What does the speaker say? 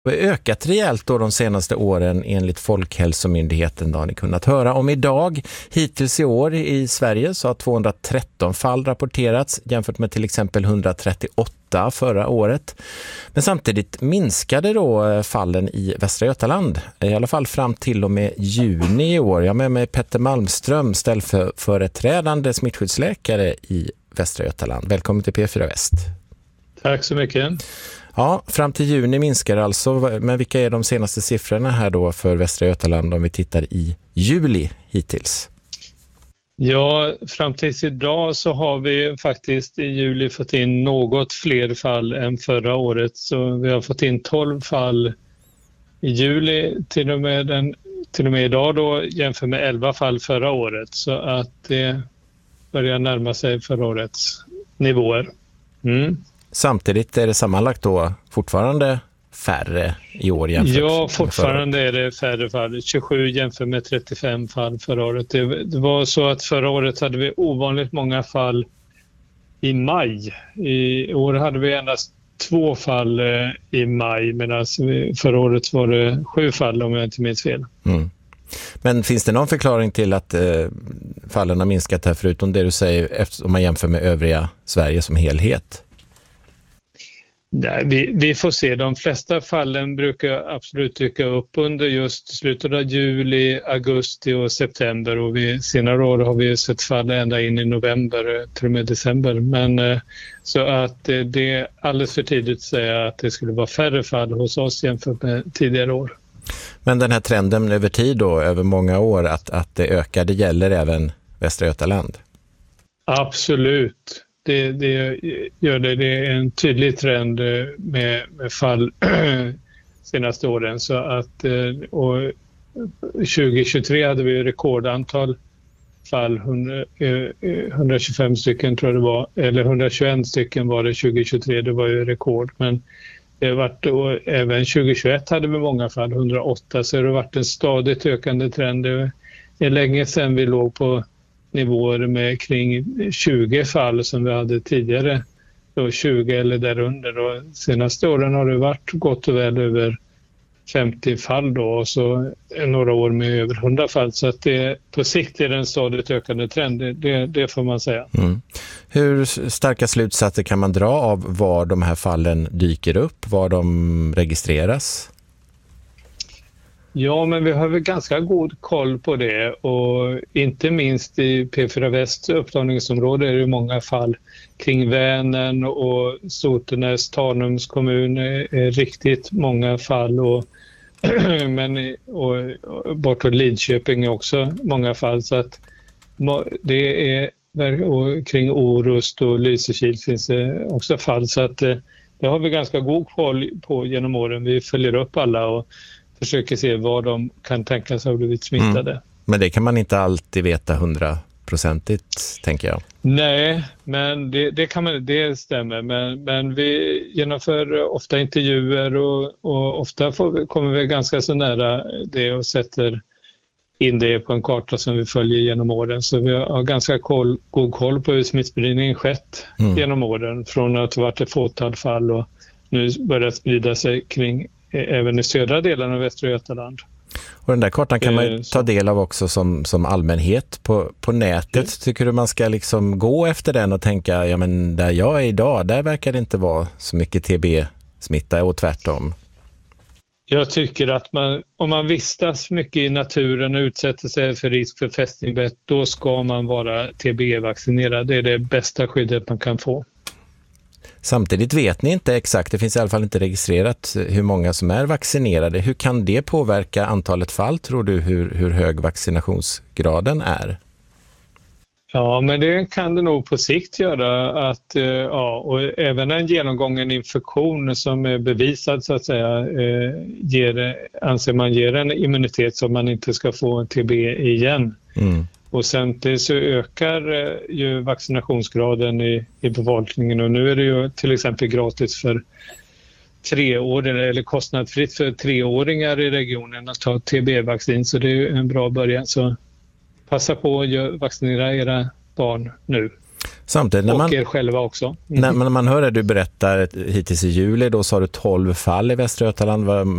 Det har ökat rejält då de senaste åren enligt Folkhälsomyndigheten, har ni kunnat höra om idag. Hittills i år i Sverige så har 213 fall rapporterats jämfört med till exempel 138 förra året. Men samtidigt minskade då fallen i Västra Götaland, i alla fall fram till och med juni i år. Jag är med mig Petter Malmström, ställföreträdande smittskyddsläkare i Västra Götaland. Välkommen till P4 Väst. Tack så mycket. Ja, fram till juni minskar alltså, men vilka är de senaste siffrorna här då för Västra Götaland om vi tittar i juli hittills? Ja, fram tills idag så har vi faktiskt i juli fått in något fler fall än förra året. Så vi har fått in 12 fall i juli till och med idag då, jämfört med 11 fall förra året. Så att det börjar närma sig förra årets nivåer. Samtidigt är det sammanlagt då fortfarande färre i år jämfört med Ja, fortfarande är det färre fall. 27 jämfört med 35 fall förra året. Det var så att förra året hade vi ovanligt många fall i maj. I år hade vi endast 2 fall i maj, medan förra året var det 7 fall om jag inte minns fel. Men finns det någon förklaring till att fallen har minskat här förutom det du säger om man jämför med övriga Sverige som helhet? Nej, vi får se. De flesta fallen brukar absolut dyka upp under just slutet av juli, augusti och september. Och senare år har vi sett fall ända in i november, till och med december. Men så att det är alldeles för tidigt att säga att det skulle vara färre fall hos oss jämfört med tidigare år. Men den här trenden över tid då, över många år, att det ökar, det gäller även Västra Götaland? Absolut. Det gör det. Det är en tydlig trend med fall senaste åren. Så att, och 2023 hade vi rekordantal fall, 125 stycken tror jag det var, eller 121 stycken var det 2023, det var ju rekord. Men det varit då, även 2021 hade vi många fall, 108, så det har varit en stadigt ökande trend. Det är länge sedan vi låg på nivåer med kring 20 fall som vi hade tidigare, då 20 eller därunder. Och senaste åren har det varit gott och väl över 50 fall då, och så några år med över 100 fall. Så att på sikt är det en stadigt ökande trend, det får man säga. Hur starka slutsatser kan man dra av var de här fallen dyker upp, var de registreras? Ja, men vi har väl ganska god koll på det, och inte minst i P4 Västs upptagningsområde är det många fall kring Vänern och Sotenäs, Tanums kommun är riktigt många fall, och bortåt Lidköping är också många fall, så att det är, och kring Orust och Lysekil finns det också fall, så att det har vi ganska god koll på genom åren. Vi följer upp alla och försöker se vad de kan tänka sig ha blivit smittade. Men det kan man inte alltid veta 100%, tänker jag. Nej, men det stämmer. Men vi genomför ofta intervjuer och ofta kommer vi ganska så nära det och sätter in det på en karta som vi följer genom åren. Så vi har ganska god koll på hur smittspridningen skett genom åren. Från att det varit ett fåtal fall och nu börjar sprida sig kring även i södra delen av Västra Götaland. Och den där kartan kan man ju ta del av också som allmänhet på nätet. Tycker du man ska liksom gå efter den och tänka, ja men där jag är idag, där verkar det inte vara så mycket TB-smitta och tvärtom? Jag tycker att om man vistas mycket i naturen och utsätter sig för risk för fästingbett, då ska man vara TB-vaccinerad. Det är det bästa skyddet man kan få. Samtidigt vet ni inte exakt, det finns i alla fall inte registrerat hur många som är vaccinerade. Hur kan det påverka antalet fall, tror du, hur hög vaccinationsgraden är? Ja, men det kan det nog på sikt göra, att och även en genomgången infektion som är bevisad så att säga anser man ger en immunitet så man inte ska få TB igen. Och samtidigt så ökar ju vaccinationsgraden i befolkningen, och nu är det ju till exempel gratis för 3-åringar eller kostnadsfritt för 3-åringar i regionen att ta TB-vaccin, så det är ju en bra början. Så passa på att vaccinera era barn nu. Samtidigt, och er själva också. När man hör det du berättar hittills i juli, då sa du 12 fall i Västra Götaland.